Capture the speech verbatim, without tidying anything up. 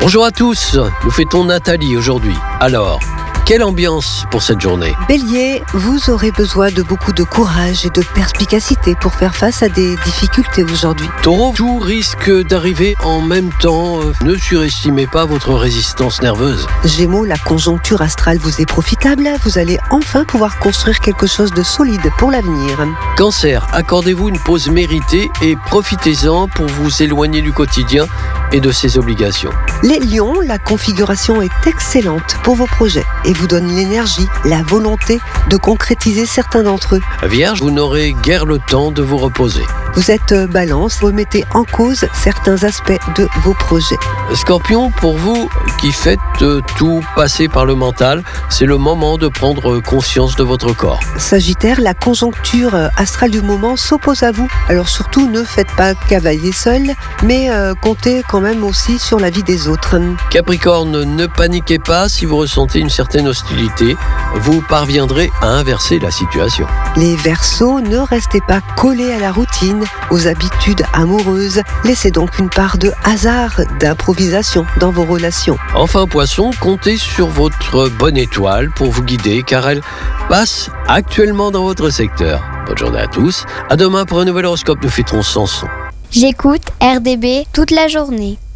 Bonjour à tous, nous fêtons Nathalie aujourd'hui. Alors, quelle ambiance pour cette journée? Bélier, vous aurez besoin de beaucoup de courage et de perspicacité pour faire face à des difficultés aujourd'hui. Taureau, tout risque d'arriver en même temps. Ne surestimez pas votre résistance nerveuse. Gémeaux, la conjoncture astrale vous est profitable. Vous allez enfin pouvoir construire quelque chose de solide pour l'avenir. Cancer, accordez-vous une pause méritée et profitez-en pour vous éloigner du quotidien et de ses obligations. Les lions, la configuration est excellente pour vos projets et vous donne l'énergie, la volonté de concrétiser certains d'entre eux. Vierge, vous n'aurez guère le temps de vous reposer. Vous êtes balance, remettez en cause certains aspects de vos projets. Scorpion, pour vous qui faites tout passer par le mental, c'est le moment de prendre conscience de votre corps. Sagittaire, la conjoncture astrale du moment s'oppose à vous. Alors surtout, ne faites pas cavalier seul, mais euh, comptez quand même aussi sur la vie des autres. Capricorne, ne paniquez pas si vous ressentez une certaine hostilité. Vous parviendrez à inverser la situation. Les Verseaux, ne restez pas collés à la routine, aux habitudes amoureuses. Laissez donc une part de hasard, d'improvisation dans vos relations. Enfin, Poisson, comptez sur votre bonne étoile pour vous guider car elle passe actuellement dans votre secteur. Bonne journée à tous. À demain pour un nouvel horoscope. Nous fêterons Samson. J'écoute R D B toute la journée.